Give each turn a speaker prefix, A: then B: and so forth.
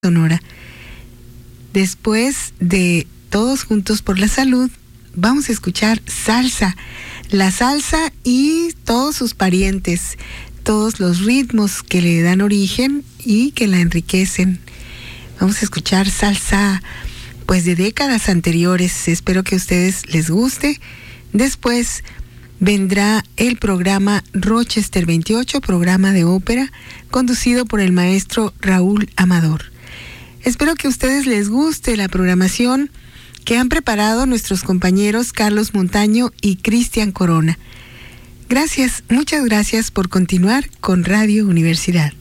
A: Sonora. Después de Todos Juntos por la Salud, vamos a escuchar salsa. La salsa y todos sus parientes, todos los ritmos que le dan origen y que la enriquecen. Vamos a escuchar salsa, pues de décadas anteriores. Espero que a ustedes les guste. Después vendrá el programa Rochester 28, programa de ópera, conducido por el maestro Raúl Amador. Espero que a ustedes les guste la programación que han preparado nuestros compañeros Carlos Montaño y Cristian Corona. Gracias, muchas gracias por continuar con Radio Universidad.